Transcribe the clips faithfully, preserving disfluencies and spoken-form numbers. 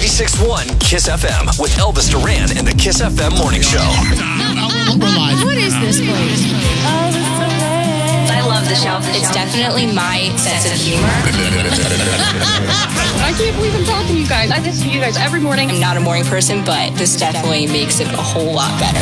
ninety-six point one Kiss F M with Elvis Duran and the Kiss F M Morning Show. What is this place? I love the show. It's definitely my sense of humor. I can't believe I'm talking to you guys. I listen to you guys every morning. I'm not a morning person, but this definitely makes it a whole lot better.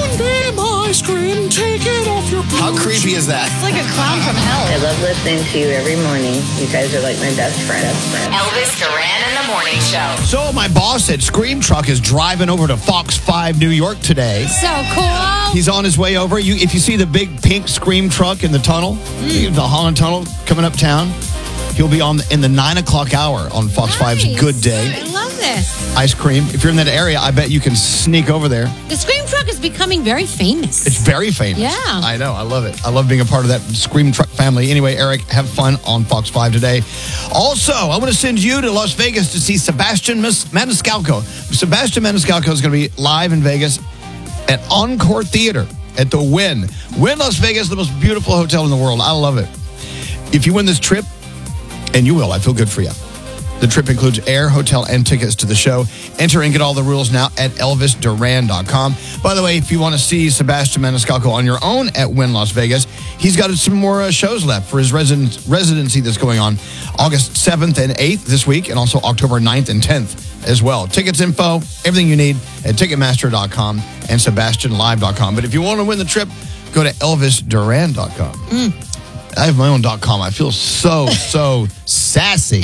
Ice cream, take it off your boots. How creepy is that? It's like a clown from hell. I love listening to you every morning. You guys are like my best friend. Elvis Duran in the Morning Show. So my boss said Scream Truck is driving over to Fox five New York today. So cool. He's on his way over. You, if you see the big pink Scream Truck in the tunnel, mm. the Holland Tunnel coming uptown, he'll be on the, in the nine o'clock hour on Fox Nice. five's Good Day. I love this. Ice cream. If you're in that area, I bet you can sneak over there. The Scream Truck is becoming very famous. It's very famous. Yeah. I know. I love it. I love being a part of that Scream Truck family. Anyway, Eric, have fun on Fox five today. Also, I want to send you to Las Vegas to see Sebastian Maniscalco. Sebastian Maniscalco is going to be live in Vegas at Encore Theater at the Wynn. Wynn Las Vegas, the most beautiful hotel in the world. I love it. If you win this trip, and you will, I feel good for you. The trip includes air, hotel, and tickets to the show. Enter and get all the rules now at elvis duran dot com. By the way, if you want to see Sebastian Maniscalco on your own at Wynn Las Vegas, he's got some more uh, shows left for his resident, residency that's going on August seventh and eighth this week, and also October ninth and tenth as well. Tickets info, everything you need at ticketmaster dot com and sebastian live dot com. But if you want to win the trip, go to elvis duran dot com. Mm. I have my own .com. I feel so, so sassy.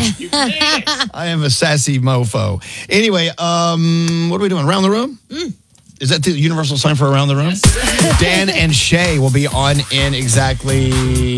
I am a sassy mofo. Anyway, um, what are we doing? Around the room? Mm. Is that the universal sign for around the room? Yes. Dan and Shay will be on in exactly...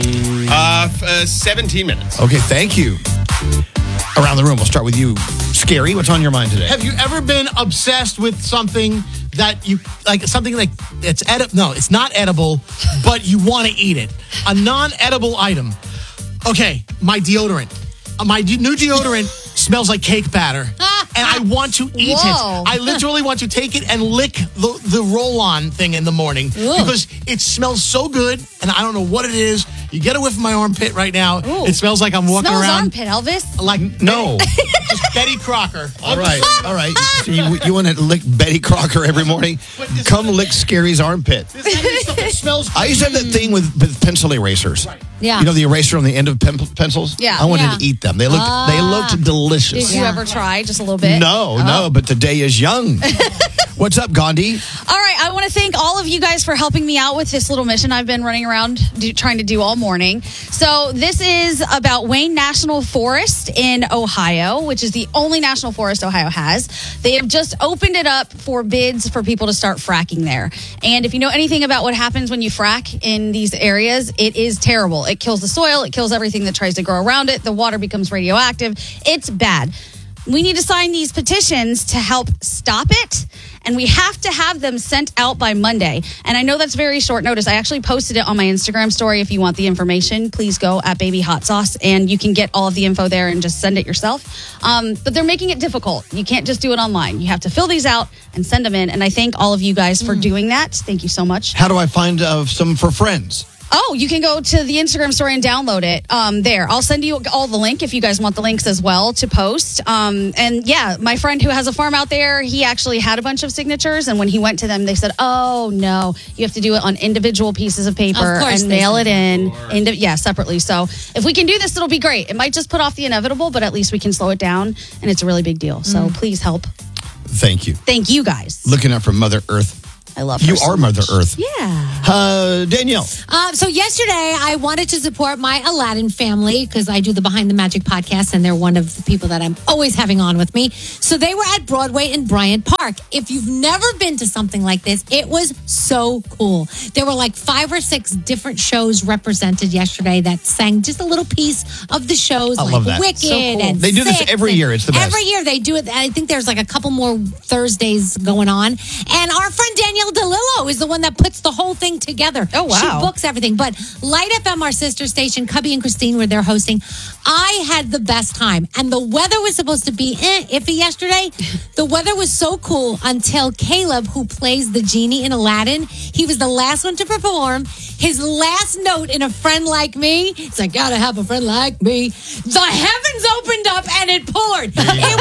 Uh, uh, seventeen minutes. Okay, thank you. Around the room, we'll start with you. Scary, what's on your mind today? Have you ever been obsessed with something that you, like something like it's edible? No, it's not edible, but you want to eat it. A non-edible item. Okay, my deodorant. Uh, my de- new deodorant smells like cake batter. And I want to eat Whoa. it. I literally want to take it and lick the, the roll-on thing in the morning. Ooh. Because it smells so good, and I don't know what it is. You get a whiff of my armpit right now. Ooh. It smells like I'm walking Smells around. armpit, Elvis. Like No. just Betty Crocker. All right, all right. So you, you want to lick Betty Crocker every morning? Come lick Scary's armpit. This other stuff that smells. I used to have that thing with, with pencil erasers. Right. Yeah. You know the eraser on the end of pen- pencils? Yeah. I wanted Yeah. to eat them. They looked they looked delicious. Did you Yeah. ever try just a little bit? No, no, but the day is young. What's up, Gandhi? All right, I want to thank all of you guys for helping me out with this little mission I've been running around do, trying to do all morning. So this is about Wayne National Forest in Ohio, which is the only national forest Ohio has. They have just opened it up for bids for people to start fracking there. And if you know anything about what happens when you frack in these areas, it is terrible. It kills the soil. It kills everything that tries to grow around it. The water becomes radioactive. It's bad. We need to sign these petitions to help stop it, and we have to have them sent out by Monday. And I know that's very short notice. I actually posted it on my Instagram story. If you want the information, please go at Baby Hot Sauce, and you can get all of the info there and just send it yourself. Um, but they're making it difficult. You can't just do it online. You have to fill these out and send them in. And I thank all of you guys for doing that. Thank you so much. How do I find uh, some for friends? Oh, you can go to the Instagram story and download it um, there. I'll send you all the link if you guys want the links as well to post. Um, and yeah, my friend who has a farm out there, he actually had a bunch of signatures. And when he went to them, they said, oh, no, you have to do it on individual pieces of paper Of course and they mail said it in. Indi- yeah, separately. So if we can do this, it'll be great. It might just put off the inevitable, but at least we can slow it down. And it's a really big deal. So please help. Thank you. Thank you guys. Looking out for Mother Earth. I love her You so are Mother much. Earth. Yeah. Uh, Danielle. Um, so yesterday, I wanted to support my Aladdin family because I do the Behind the Magic podcast, and they're one of the people that I'm always having on with me. So they were at Broadway in Bryant Park. If you've never been to something like this, it was so cool. There were like five or six different shows represented yesterday that sang just a little piece of the shows, I like love that. Wicked So cool. and They do this Six every and year. It's the best. Every year they do it. I think there's like a couple more Thursdays going on. And our friend Danielle DeLillo is the one that puts the whole thing together. Oh, wow. She books everything. But Light F M, our sister station, Cubby and Christine were there hosting. I had the best time. And the weather was supposed to be eh, iffy yesterday. The weather was so cool until Caleb, who plays the genie in Aladdin, he was the last one to perform. His last note in A Friend Like Me, it's like, gotta have a friend like me. The heavens opened up and it poured. It was like the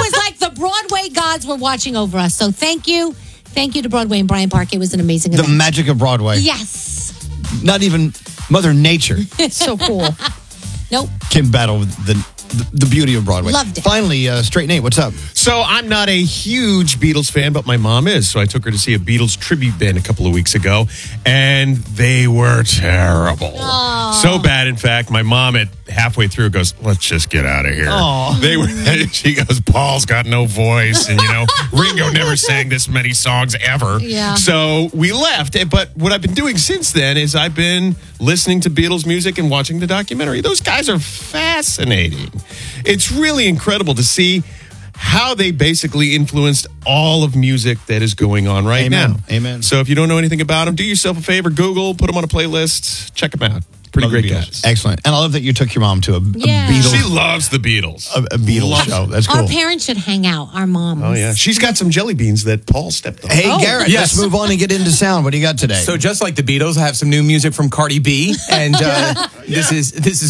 the Broadway gods were watching over us. So thank you. Thank you to Broadway and Bryant Park. It was an amazing The event. magic of Broadway. Yes. Not even Mother Nature So cool. Nope. can battle with the, the, the beauty of Broadway. Loved it. Finally, uh, Straight Nate, what's up? So I'm not a huge Beatles fan, but my mom is. So I took her to see a Beatles tribute band a couple of weeks ago, and they were terrible. So bad, in fact, my mom at halfway through goes, "Let's just get out of here." Aw. They were. She goes, "Paul's got no voice, and you know, Ringo never sang this many songs ever." Yeah. So we left. But what I've been doing since then is I've been listening to Beatles music and watching the documentary. Those guys are fascinating. It's really incredible to see how they basically influenced all of music that is going on right Amen. now. Amen. So if you don't know anything about them, do yourself a favor, Google, put them on a playlist, check them out. Pretty Love the great Beatles. guys. Excellent. And I love that you took your mom to a, a Yeah. Beatles, She loves the Beatles. a, a Beatles Loves show. it. That's cool. Our parents should hang out. Our moms. Oh, yeah. She's got some jelly beans that Paul stepped on. Hey, Garrett, Yes. let's move on and get into sound. What do you got today? So just like the Beatles, I have some new music from Cardi B, and uh, this is this is